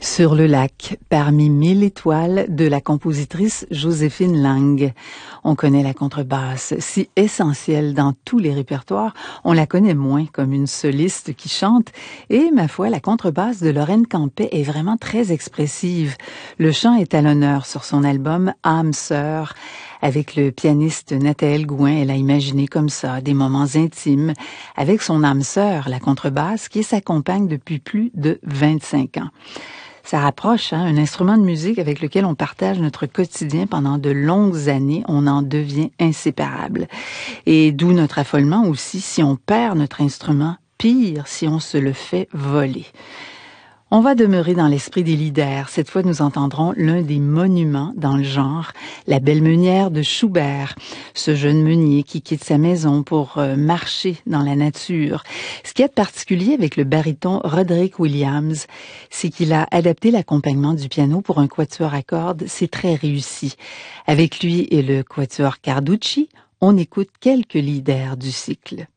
Sur le lac, parmi 1000 étoiles de la compositrice Joséphine Lang. On connaît la contrebasse, si essentielle dans tous les répertoires, on la connaît moins comme une soliste qui chante, et ma foi, la contrebasse de Lorraine Campet est vraiment très expressive. Le chant est à l'honneur sur son album Âme sœur. Avec le pianiste Nathaël Gouin, elle a imaginé comme ça des moments intimes avec son âme sœur, la contrebasse, qui s'accompagne depuis plus de 25 ans. Ça rapproche un instrument de musique avec lequel on partage notre quotidien pendant de longues années. On en devient inséparable. Et d'où notre affolement aussi si on perd notre instrument, pire si on se le fait voler. On va demeurer dans l'esprit des leaders. Cette fois, nous entendrons l'un des monuments dans le genre, la Belle Meunière de Schubert, ce jeune meunier qui quitte sa maison pour marcher dans la nature. Ce qui est particulier avec le baryton Roderick Williams, c'est qu'il a adapté l'accompagnement du piano pour un quatuor à cordes. C'est très réussi. Avec lui et le quatuor Carducci, on écoute quelques leaders du cycle.